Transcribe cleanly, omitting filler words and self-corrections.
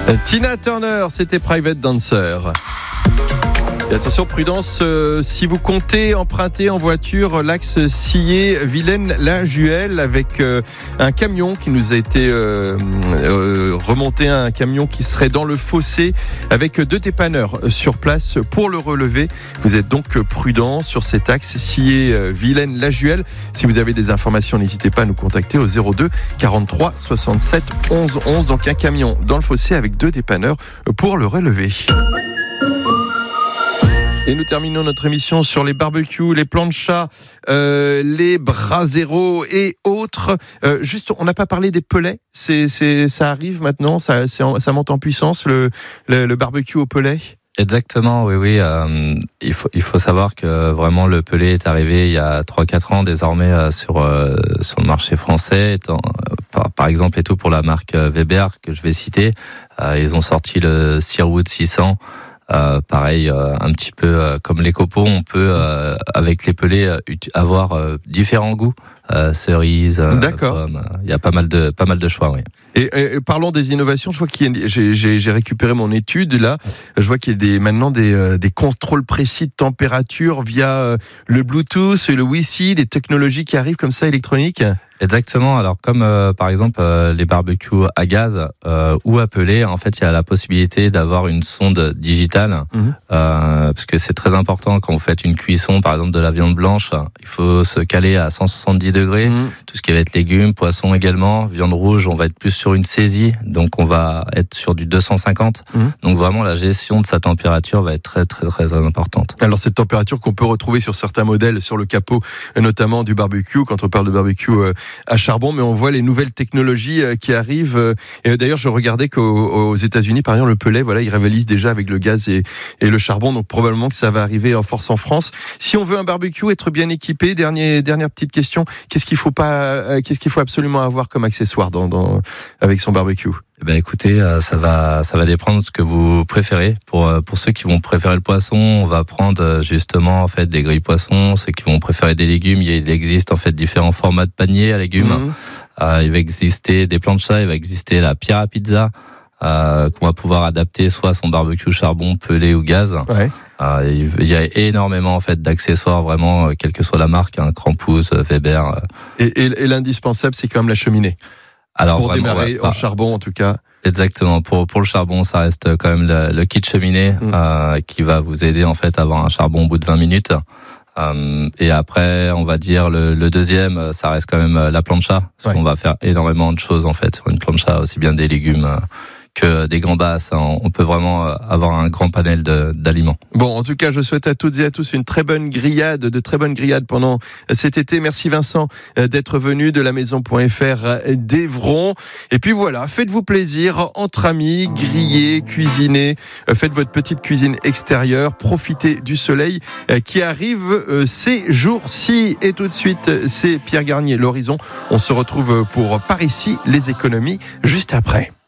Tina Turner, c'était Private Dancer. Et attention, prudence, si vous comptez emprunter en voiture l'axe Sillé-Vilaine-la-Juhel avec un camion qui nous a été remonté, un camion qui serait dans le fossé avec 2 dépanneurs sur place pour le relever. Vous êtes donc prudent sur cet axe Sillé-Vilaine-la-Juhel. Si vous avez des informations, n'hésitez pas à nous contacter au 02 43 67 11 11. Donc un camion dans le fossé avec 2 dépanneurs pour le relever. Et nous terminons notre émission sur les barbecues, les planchas, les braseros et autres. Juste, on n'a pas parlé des pelets. Ça arrive maintenant, ça monte en puissance, le barbecue au pelet. Exactement, oui. Il faut savoir que vraiment le pelet est arrivé il y a 3-4 ans désormais sur le marché français. Par exemple, et tout pour la marque Weber que je vais citer. Ils ont sorti le Searwood 600. Pareil, un petit peu comme les copeaux, on peut avec les pelets avoir différents goûts, cerises, pommes. Il y a pas mal de choix, oui. Et parlons des innovations. Je vois j'ai récupéré mon étude là. Je vois qu'il y a maintenant des contrôles précis de température via le Bluetooth et le Wi-Fi, des technologies qui arrivent comme ça électroniques. Exactement. Alors comme par exemple les barbecues à gaz ou à pellet, en fait il y a la possibilité d'avoir une sonde digitale parce que c'est très important quand vous faites une cuisson par exemple de la viande blanche, il faut se caler à 170 degrés, tout ce qui va être légumes, poissons également, viande rouge, on va être plus sur une saisie, donc on va être sur du 250. Donc vraiment la gestion de sa température va être très très très importante. Alors cette température qu'on peut retrouver sur certains modèles sur le capot notamment du barbecue quand on parle de barbecue à charbon, mais on voit les nouvelles technologies qui arrivent. Et d'ailleurs, je regardais qu'aux États-Unis, par exemple, le pellet, voilà, ils rivalisent déjà avec le gaz et le charbon, donc probablement que ça va arriver en force en France. Si on veut un barbecue, être bien équipé, dernière petite question, qu'est-ce qu'il faut absolument avoir comme accessoire avec son barbecue? Écoutez, ça va dépendre de ce que vous préférez. Pour ceux qui vont préférer le poisson, on va prendre justement en fait des grilles poissons. Ceux qui vont préférer des légumes, il existe en fait différents formats de paniers à légumes. Il va exister des planchas, il va exister la pierre à pizza qu'on va pouvoir adapter soit à son barbecue charbon, pelé ou gaz. Ouais. Il y a énormément en fait d'accessoires vraiment, quelle que soit la marque, Krampus, Weber. Et l'indispensable, c'est quand même la cheminée. Alors, pour vraiment, démarrer en charbon, en tout cas. Exactement. Pour le charbon, ça reste quand même le kit cheminée qui va vous aider en fait à avoir un charbon au bout de 20 minutes. Et après, on va dire le deuxième, ça reste quand même la plancha, parce qu'on va faire énormément de choses en fait sur une plancha, aussi bien des légumes que des gambas. On peut vraiment avoir un grand panel d'aliments. Bon, en tout cas, je souhaite à toutes et à tous une très bonne grillade, de très bonnes grillades pendant cet été. Merci Vincent d'être venu de la maison.fr d'Evron. Et puis voilà, faites-vous plaisir entre amis, grillez, cuisinez, faites votre petite cuisine extérieure, profitez du soleil qui arrive ces jours-ci. Et tout de suite, c'est Pierre Garnier, l'Horizon. On se retrouve pour Par ici, les économies, juste après.